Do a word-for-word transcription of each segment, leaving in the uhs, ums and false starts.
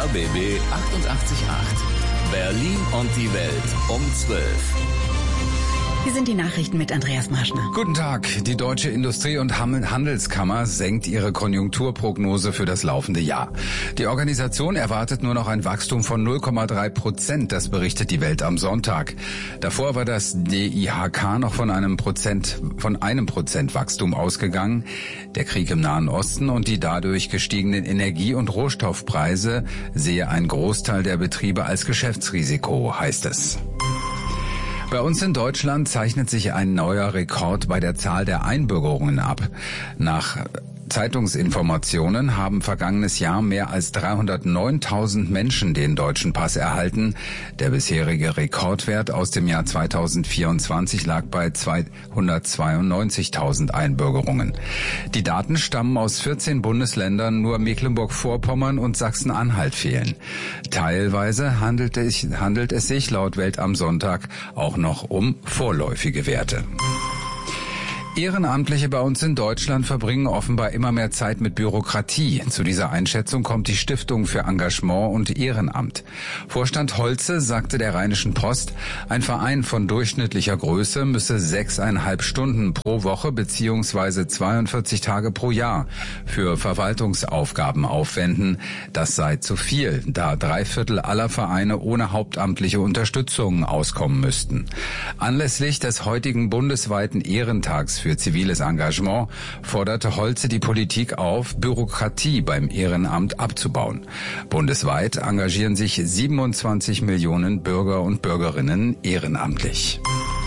R B B achtundachtzig Komma acht. Berlin und die Welt um zwölf. Hier sind die Nachrichten mit Andreas Marschner. Guten Tag. Die Deutsche Industrie- und Handelskammer senkt ihre Konjunkturprognose für das laufende Jahr. Die Organisation erwartet nur noch ein Wachstum von null Komma drei Prozent. Das berichtet die Welt am Sonntag. Davor war das D I H K noch von einem Prozent, von einem Prozent Wachstum ausgegangen. Der Krieg im Nahen Osten und die dadurch gestiegenen Energie- und Rohstoffpreise sehe ein Großteil der Betriebe als Geschäftsrisiko, heißt es. Bei uns in Deutschland zeichnet sich ein neuer Rekord bei der Zahl der Einbürgerungen ab. Nach Zeitungsinformationen haben vergangenes Jahr mehr als dreihundertneuntausend Menschen den deutschen Pass erhalten. Der bisherige Rekordwert aus dem Jahr zweitausendvierundzwanzig lag bei zweihundertzweiundneunzigtausend Einbürgerungen. Die Daten stammen aus vierzehn Bundesländern, nur Mecklenburg-Vorpommern und Sachsen-Anhalt fehlen. Teilweise handelt es, handelt es sich laut Welt am Sonntag auch noch um vorläufige Werte. Ehrenamtliche bei uns in Deutschland verbringen offenbar immer mehr Zeit mit Bürokratie. Zu dieser Einschätzung kommt die Stiftung für Engagement und Ehrenamt. Vorstand Holze sagte der Rheinischen Post, ein Verein von durchschnittlicher Größe müsse sechseinhalb Stunden pro Woche bzw. zweiundvierzig Tage pro Jahr für Verwaltungsaufgaben aufwenden. Das sei zu viel, da drei Viertel aller Vereine ohne hauptamtliche Unterstützung auskommen müssten. Anlässlich des heutigen bundesweiten Ehrentags für ziviles Engagement forderte Holze die Politik auf, Bürokratie beim Ehrenamt abzubauen. Bundesweit engagieren sich siebenundzwanzig Millionen Bürger und Bürgerinnen ehrenamtlich.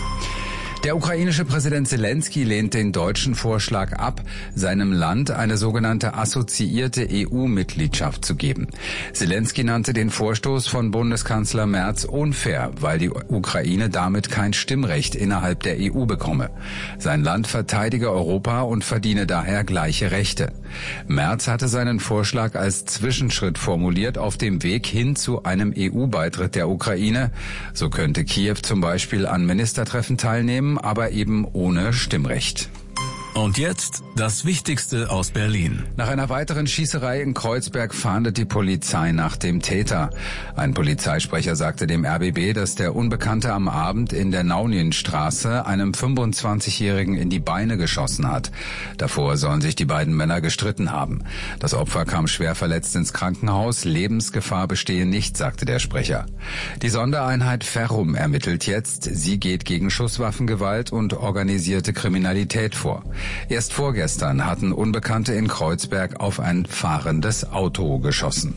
Der ukrainische Präsident Zelensky lehnt den deutschen Vorschlag ab, seinem Land eine sogenannte assoziierte E U-Mitgliedschaft zu geben. Zelensky nannte den Vorstoß von Bundeskanzler Merz unfair, weil die Ukraine damit kein Stimmrecht innerhalb der E U bekomme. Sein Land verteidige Europa und verdiene daher gleiche Rechte. Merz hatte seinen Vorschlag als Zwischenschritt formuliert auf dem Weg hin zu einem E U-Beitritt der Ukraine. So könnte Kiew zum Beispiel an Ministertreffen teilnehmen, aber eben ohne Stimmrecht. Und jetzt das Wichtigste aus Berlin. Nach einer weiteren Schießerei in Kreuzberg fahndet die Polizei nach dem Täter. Ein Polizeisprecher sagte dem R B B, dass der Unbekannte am Abend in der Naunienstraße einem fünfundzwanzigjährigen in die Beine geschossen hat. Davor sollen sich die beiden Männer gestritten haben. Das Opfer kam schwer verletzt ins Krankenhaus. Lebensgefahr bestehe nicht, sagte der Sprecher. Die Sondereinheit Ferrum ermittelt jetzt. Sie geht gegen Schusswaffengewalt und organisierte Kriminalität vor. Erst vorgestern hatten Unbekannte in Kreuzberg auf ein fahrendes Auto geschossen.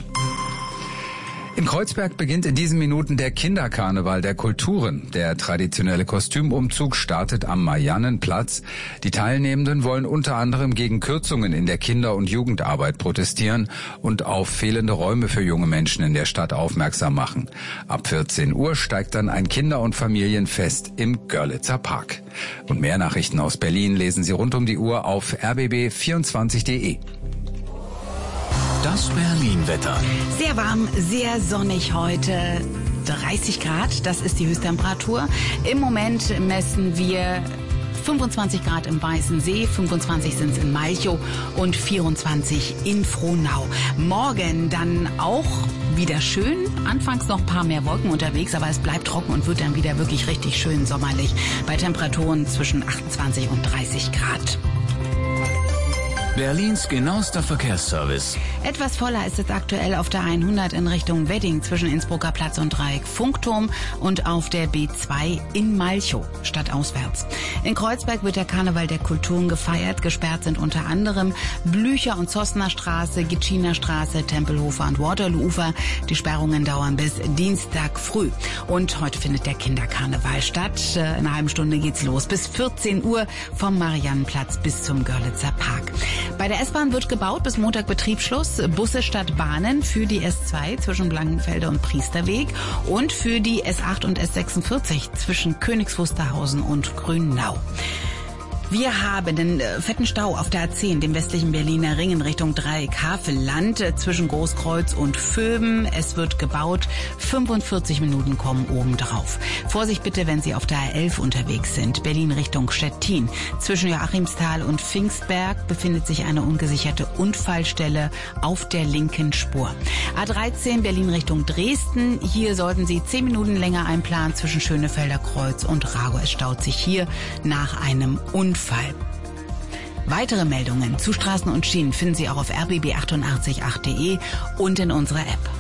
In Kreuzberg beginnt in diesen Minuten der Kinderkarneval der Kulturen. Der traditionelle Kostümumzug startet am Mariannenplatz. Die Teilnehmenden wollen unter anderem gegen Kürzungen in der Kinder- und Jugendarbeit protestieren und auf fehlende Räume für junge Menschen in der Stadt aufmerksam machen. Ab vierzehn Uhr steigt dann ein Kinder- und Familienfest im Görlitzer Park. Und mehr Nachrichten aus Berlin lesen Sie rund um die Uhr auf r b b vierundzwanzig punkt de. Das Berlin-Wetter. Sehr warm, sehr sonnig heute. dreißig Grad, das ist die Höchsttemperatur. Im Moment messen wir fünfundzwanzig Grad im Weißensee, fünfundzwanzig sind es in Malchow und vierundzwanzig in Frohnau. Morgen dann auch wieder schön. Anfangs noch ein paar mehr Wolken unterwegs, aber es bleibt trocken und wird dann wieder wirklich richtig schön sommerlich bei Temperaturen zwischen achtundzwanzig und dreißig Grad. Berlins genauester Verkehrsservice. Etwas voller ist es aktuell auf der hundert in Richtung Wedding zwischen Innsbrucker Platz und Dreieck Funkturm und auf der B zwei in Malchow, stadtauswärts. In Kreuzberg wird der Karneval der Kulturen gefeiert. Gesperrt sind unter anderem Blücher- und Zossner Straße, Gitschiner Straße, Tempelhofer und Waterloo-Ufer. Die Sperrungen dauern bis Dienstag früh. Und heute findet der Kinderkarneval statt. In einer halben Stunde geht's los. Bis vierzehn Uhr vom Mariannenplatz bis zum Görlitzer Park. Bei der S-Bahn wird gebaut, bis Montag Betriebsschluss. Busse statt Bahnen für die S zwei zwischen Blankenfelde und Priesterweg und für die S acht und S sechsundvierzig zwischen Königs Wusterhausen und Grünau. Wir haben einen äh, fetten Stau auf der A zehn, dem westlichen Berliner Ring in Richtung Dreieck-Havelland, äh, zwischen Großkreuz und Vöben. Es wird gebaut. fünfundvierzig Minuten kommen obendrauf. Vorsicht bitte, wenn Sie auf der A elf unterwegs sind. Berlin Richtung Stettin. Zwischen Joachimsthal und Pfingstberg befindet sich eine ungesicherte Unfallstelle auf der linken Spur. A dreizehn Berlin Richtung Dresden. Hier sollten Sie zehn Minuten länger einplanen zwischen Schönefelder Kreuz und Rago. Es staut sich hier nach einem Unfall. Weitere Meldungen zu Straßen und Schienen finden Sie auch auf r b b achtundachtzig punkt acht punkt de und in unserer App.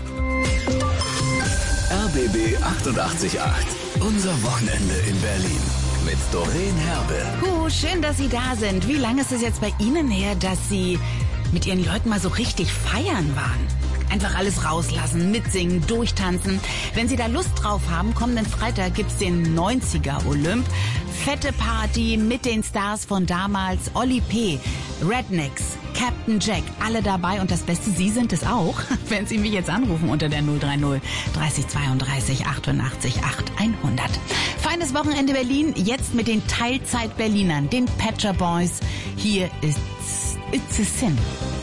R B B achtundachtzig Komma acht. Unser Wochenende in Berlin. Mit Doreen Herbe. Puh, schön, dass Sie da sind. Wie lange ist es jetzt bei Ihnen her, dass Sie mit Ihren Leuten mal so richtig feiern waren? Einfach alles rauslassen, mitsingen, durchtanzen. Wenn Sie da Lust drauf haben, kommenden Freitag gibt's den neunziger Olymp. Fette Party mit den Stars von damals. Olli P., Rednecks, Captain Jack, alle dabei. Und das Beste, Sie sind es auch, wenn Sie mich jetzt anrufen unter der null drei null dreißig zweiunddreißig achtundachtzig acht hundert. Feines Wochenende Berlin, jetzt mit den Teilzeit-Berlinern, den Patcher Boys. Hier ist It's a Sin.